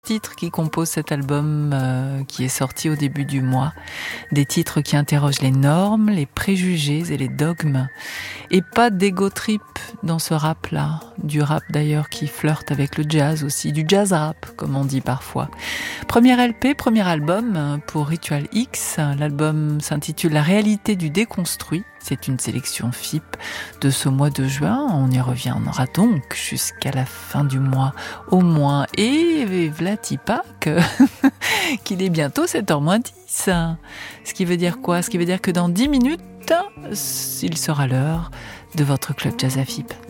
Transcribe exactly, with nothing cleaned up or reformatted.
titres qui composent cet album euh, qui est sorti au début du mois. Des titres qui interrogent les normes, les préjugés et les dogmes. Et pas d'ego trip dans ce rap-là. Du rap d'ailleurs qui flirte avec le jazz aussi, du jazz rap comme on dit parfois. Premier L P, premier album pour Ritual X. L'album s'intitule La réalité du déconstruit. C'est une sélection F I P de ce mois de juin. On y reviendra donc jusqu'à la fin du mois au moins. Et v'là-t-y pas que qu'il est bientôt sept heures moins dix. Ce qui veut dire quoi ? Ce qui veut dire que dans dix minutes, il sera l'heure de votre club jazz à F I P.